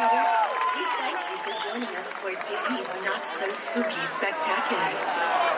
Trick-or-Treaters, we thank you for joining us for Disney's Not So Spooky Spectacular.